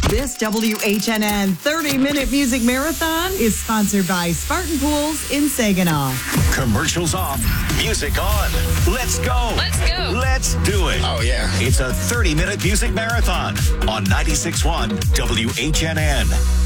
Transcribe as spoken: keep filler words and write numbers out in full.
This W H N N thirty-minute music marathon is sponsored by Spartan Pools in Saginaw. Commercials off, music on. Let's go. Let's go. Let's do it. Oh, yeah. It's a thirty-minute music marathon on ninety-six point one W H N N.